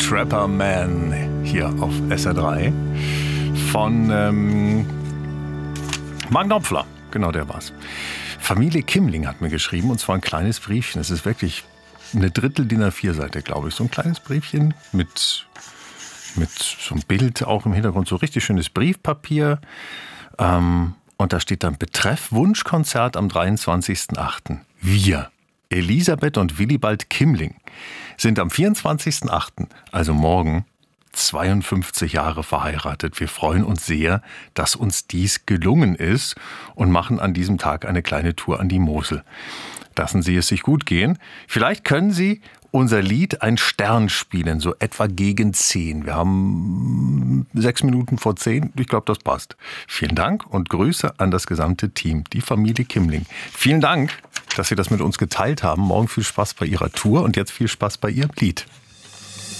Trapper Man hier auf SR3 von Mark Knopfler. Genau, der war's. Familie Kimmling hat mir geschrieben, und zwar ein kleines Briefchen. Es ist wirklich eine Drittel DIN A4-Seite, glaube ich. So ein kleines Briefchen mit so einem Bild auch im Hintergrund. So richtig schönes Briefpapier. Und da steht dann Betreff Wunschkonzert am 23.08. Wir, Elisabeth und Willibald Kimmling, sind am 24.08., also morgen, 52 Jahre verheiratet. Wir freuen uns sehr, dass uns dies gelungen ist und machen an diesem Tag eine kleine Tour an die Mosel. Lassen Sie es sich gut gehen. Vielleicht können Sie unser Lied Ein Stern spielen, so etwa gegen 10. Wir haben 6 Minuten vor 10. Ich glaube, das passt. Vielen Dank und Grüße an das gesamte Team, die Familie Kimmling. Vielen Dank, dass Sie das mit uns geteilt haben. Morgen viel Spaß bei Ihrer Tour und jetzt viel Spaß bei Ihrem Lied.